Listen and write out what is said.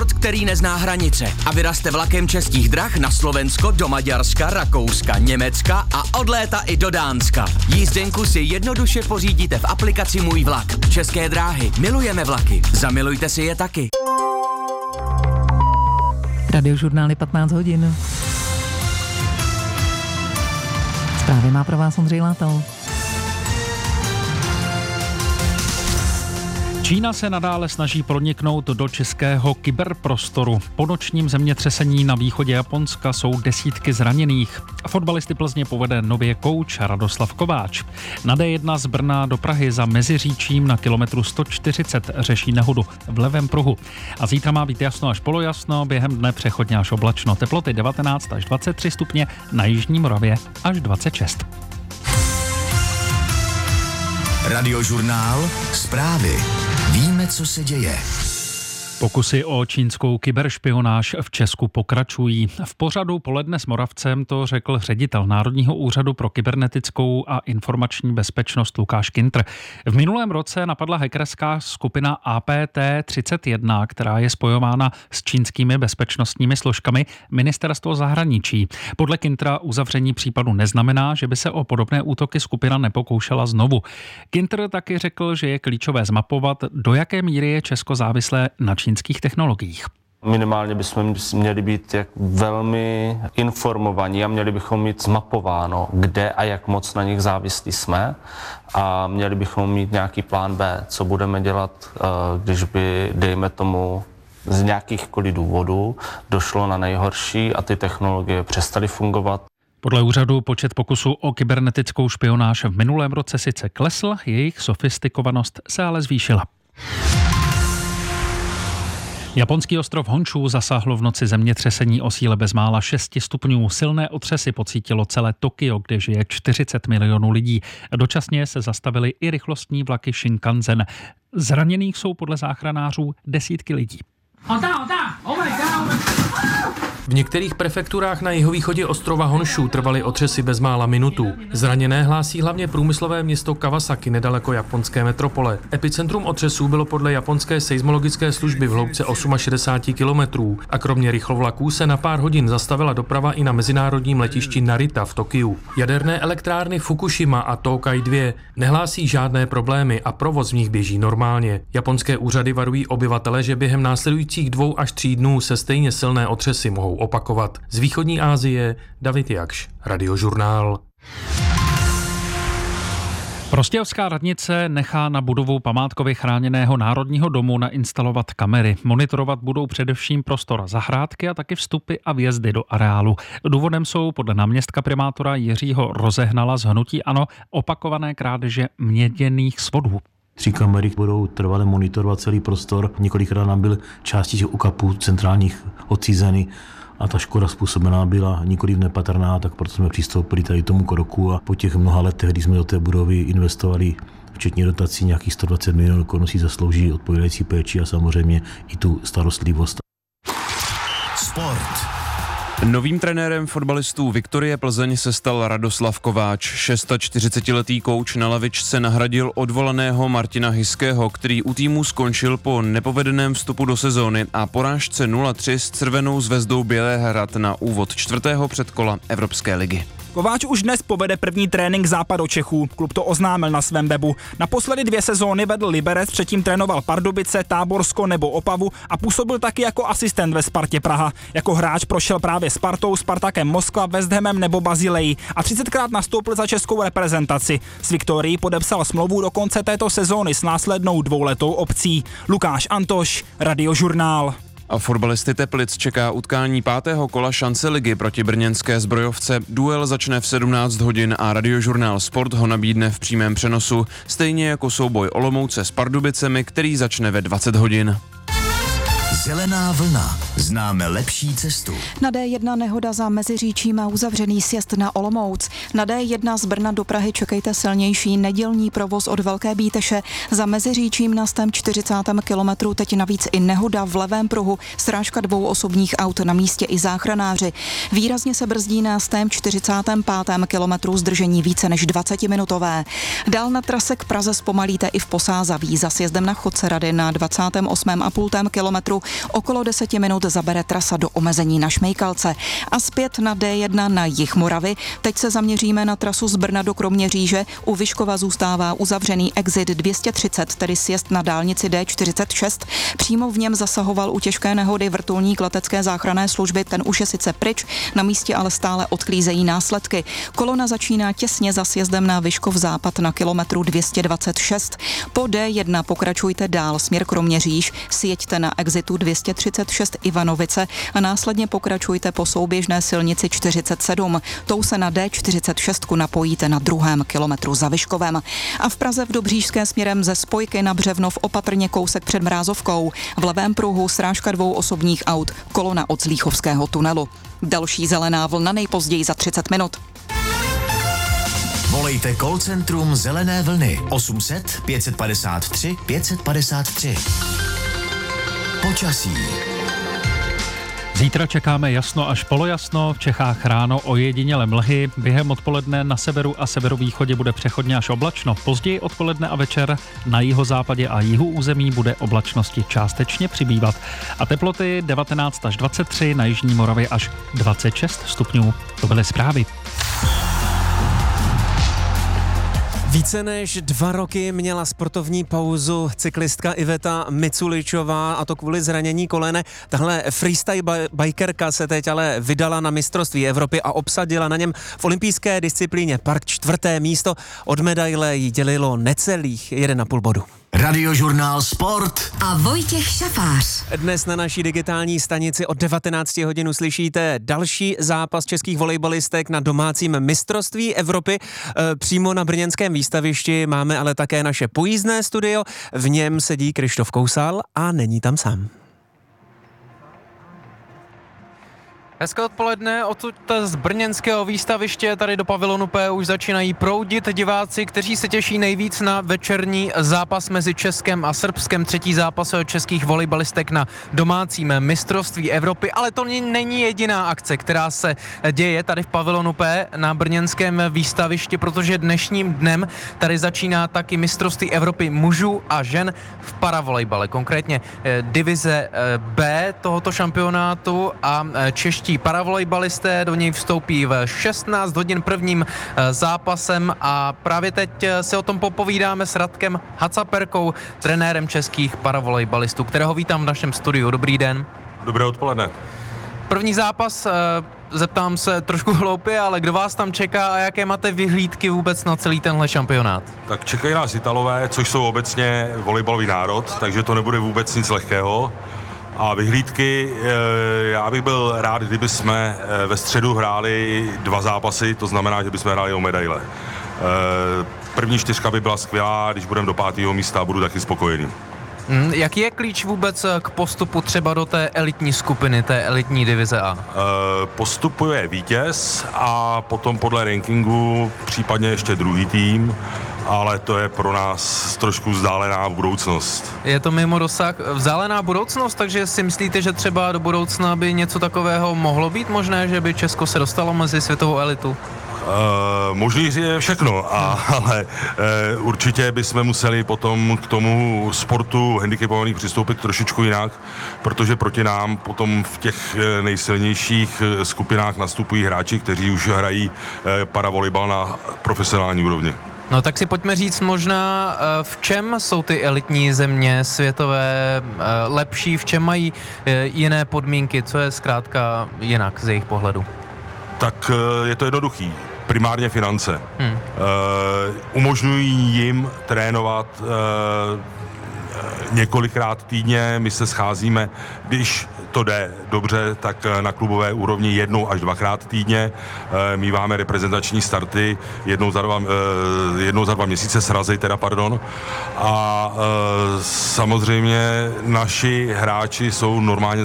sport, který nezná hranice a vyraste vlakem Českých drah na Slovensko, do Maďarska, Rakouska, Německa a od léta i do Dánska. Jízdenku si jednoduše pořídíte v aplikaci Můj vlak. České dráhy. Milujeme vlaky. Zamilujte si je taky. Radiožurnály 15 hodin. Zprávy má pro vás Ondřej Látal. Čína se nadále snaží proniknout do českého kyberprostoru. Po nočním zemětřesení na východě Japonska jsou desítky zraněných. Fotbalisty Plzně povede nově kouč Radoslav Kováč. Na D1 z Brna do Prahy za Meziříčím na kilometru 140 řeší nehodu v levém pruhu. A zítra má být jasno až polojasno, během dne přechodně až oblačno. Teploty 19 až 23 stupně, na jižní Moravě až 26. Radiožurnál, zprávy. Víme, co se děje. Pokusy o čínskou kyberšpionáž v Česku pokračují. V pořadu Poledne s Moravcem to řekl ředitel Národního úřadu pro kybernetickou a informační bezpečnost Lukáš Kintr. V minulém roce napadla hackerská skupina APT-31, která je spojována s čínskými bezpečnostními složkami, ministerstvo zahraničí. Podle Kintra uzavření případu neznamená, že by se o podobné útoky skupina nepokoušela znovu. Kintr taky řekl, že je klíčové zmapovat, do jaké míry je Česko závislé na čínských technologiích. Minimálně bychom měli být velmi informovaní a měli bychom mít zmapováno, kde a jak moc na nich závislí jsme a měli bychom mít nějaký plán B, co budeme dělat, když by, dejme tomu, z nějakýchkoliv důvodů došlo na nejhorší a ty technologie přestaly fungovat. Podle úřadu počet pokusů o kybernetickou špionáž v minulém roce sice klesl, jejich sofistikovanost se ale zvýšila. Japonský ostrov Honshu zasáhlo v noci zemětřesení o síle bezmála 6 stupňů. Silné otřesy pocítilo celé Tokio, kde žije 40 milionů lidí. Dočasně se zastavily i rychlostní vlaky Shinkansen. Zraněných jsou podle záchranářů desítky lidí. V některých prefekturách na jihovýchodě ostrova Honshu trvaly otřesy bezmála minutu. Zraněné hlásí hlavně průmyslové město Kawasaki nedaleko japonské metropole. Epicentrum otřesů bylo podle japonské seismologické služby v hloubce 68 kilometrů a kromě rychlovlaků se na pár hodin zastavila doprava i na mezinárodním letišti Narita v Tokiu. Jaderné elektrárny Fukushima a Tokai 2 nehlásí žádné problémy a provoz v nich běží normálně. Japonské úřady varují obyvatele, že během následujících 2 až 3 dnů se stejně silné otřesy mohou opakovat. Z východní Asie David Jakš, Radiožurnál. Prostějovská radnice nechá na budovu památkově chráněného Národního domu nainstalovat kamery. Monitorovat budou především prostor zahrádky a taky vstupy a vjezdy do areálu. Důvodem jsou podle náměstka primátora Jiřího Rozehnala z hnutí ANO opakované krádeže měděných svodů. 3 kamery budou trvale monitorovat celý prostor. Několikrát nám byl části těch ukapů centrálních odcizeny a ta škoda způsobená byla nikoliv nepatrná, tak proto jsme přistoupili tady tomu kroku a po těch mnoha letech, kdy jsme do té budovy investovali včetně dotací nějakých 120 milionů korun, si zaslouží odpovídající péči a samozřejmě i tu starostlivost. Sport. Novým trenérem fotbalistů Viktorie Plzeň se stal Radoslav Kováč. 46letý kouč na lavičce nahradil odvolaného Martina Hyského, který u týmu skončil po nepovedeném vstupu do sezóny a porážce 0-3 s Crvenou zvezdou Bělehrad na úvod 4. předkola Evropské ligy. Kováč už dnes povede první trénink Západočechů. Klub to oznámil na svém webu. Naposledy 2 sezóny vedl Liberec, předtím trénoval Pardubice, Táborsko nebo Opavu a působil taky jako asistent ve Spartě Praha. Jako hráč prošel právě Spartou, Spartakem Moskva, West Hamem nebo Bazilejí a 30krát nastoupil za českou reprezentaci. S Viktorií podepsal smlouvu do konce této sezóny s následnou 2letou opcí. Lukáš Antoš, Radiožurnál. A fotbalisty Teplic čeká utkání 5. kola šance ligy proti brněnské Zbrojovce. Duel začne v 17 hodin a Radiožurnál Sport ho nabídne v přímém přenosu, stejně jako souboj Olomouce s Pardubicemi, který začne ve 20 hodin. Zelená vlna. Známe lepší cestu. Na D1 nehoda za Meziříčím a uzavřený sjezd na Olomouc. Na D1 z Brna do Prahy čekejte silnější nedělní provoz od Velké Bíteše. Za Meziříčím na 140. kilometru teď navíc i nehoda v levém pruhu, srážka 2 osobních aut, na místě i záchranáři. Výrazně se brzdí na 145. kilometru, zdržení více než 20-minutové. Dál na trase k Praze zpomalíte i v Posázaví. Za sjezdem na Chodcerady na 28,5. kilometru okolo 10 minut zabere trasa do omezení na Šmejkalce. A zpět na D1 na jih Moravy. Teď se zaměříme na trasu z Brna do Kroměříže. U Vyškova zůstává uzavřený exit 230, tedy sjezd na dálnici D46. Přímo v něm zasahoval u těžké nehody vrtulník letecké záchranné služby, ten už je sice pryč, na místě ale stále odklízejí následky. Kolona začíná těsně za sjezdem na Vyškov západ na kilometru 226. Po D1 pokračujte dál směr Kroměříž, sjeďte na exitu 236 Ivanovice a následně pokračujte po souběžné silnici 47. Tou se na D46 napojíte na 2. kilometru za Vyškovem. A v Praze v Dobříšské směrem ze spojky na Břevnov opatrně kousek před Mrázovkou. V levém pruhu srážka 2 osobních aut, kolona od Zlíchovského tunelu. Další zelená vlna nejpozději za 30 minut. Volejte call centrum Zelené vlny 800 553 553. Počasí. Zítra čekáme jasno až polojasno, v Čechách ráno ojediněle mlhy, během odpoledne na severu a severovýchodě bude přechodně až oblačno, později odpoledne a večer na jihozápadě a jihu území bude oblačnosti částečně přibývat a teploty 19 až 23, na jižní Moravě až 26 stupňů. To byly zprávy. Více než 2 roky měla sportovní pauzu cyklistka Iveta Miculičová, a to kvůli zranění kolene. Tahle freestyle bikerka se teď ale vydala na mistrovství Evropy a obsadila na něm v olympijské disciplíně park 4. místo. Od medaile jí dělilo necelých 1,5 bodu. Radiožurnál Sport a Vojtěch Šafář. Dnes na naší digitální stanici od 19 hodin uslyšíte další zápas českých volejbalistek na domácím mistrovství Evropy. Přímo na brněnském výstavišti máme ale také naše pojízdné studio. V něm sedí Krištof Kousal a není tam sám. Hezké odpoledne, odsud z brněnského výstaviště tady do pavilonu P už začínají proudit diváci, kteří se těší nejvíc na večerní zápas mezi Českem a Srbskem, 3. zápas českých volejbalistek na domácím mistrovství Evropy, ale to není jediná akce, která se děje tady v pavilonu P na brněnském výstavišti, protože dnešním dnem tady začíná taky mistrovství Evropy mužů a žen v paravolejbale, konkrétně divize B tohoto šampionátu a čeští paravolejbalisté do něj vstoupí v 16 hodin prvním zápasem a právě teď si o tom popovídáme s Radkem Hacaperkou, trenérem českých paravolejbalistů, kterého vítám v našem studiu. Dobrý den. Dobré odpoledne. První zápas, zeptám se trošku hloupě, ale kdo vás tam čeká a jaké máte vyhlídky vůbec na celý tenhle šampionát? Tak čekají nás Italové, což jsou obecně volejbalový národ, takže to nebude vůbec nic lehkého. A vyhlídky, já bych byl rád, kdyby jsme ve středu hráli 2 zápasy, to znamená, že bychom hráli o medaile. První 4 by byla skvělá, když budeme do 5. místa, budu taky spokojený. Jaký je klíč vůbec k postupu třeba do té elitní skupiny, té elitní divize A? Postupuje vítěz a potom podle rankingu případně ještě druhý tým, ale to je pro nás trošku vzdálená budoucnost. Je to mimo dosah vzdálená budoucnost, takže si myslíte, že třeba do budoucna by něco takového mohlo být možné, že by Česko se dostalo mezi světovou elitu? Možný je všechno, ale určitě bychom museli potom k tomu sportu handicapovaných přistoupit trošičku jinak, protože proti nám potom v těch nejsilnějších skupinách nastupují hráči, kteří už hrají paravolejbal na profesionální úrovni. No tak si pojďme říct možná, v čem jsou ty elitní země světové lepší, v čem mají jiné podmínky, co je zkrátka jinak z jejich pohledu? Tak je to jednoduchý. Primárně finance. Umožňují jim trénovat několikrát týdně, my se scházíme, když to jde dobře, tak na klubové úrovni 1 až 2krát týdně. Míváme reprezentační starty jednou za 2 měsíce, srazy teda, pardon. A samozřejmě naši hráči jsou normálně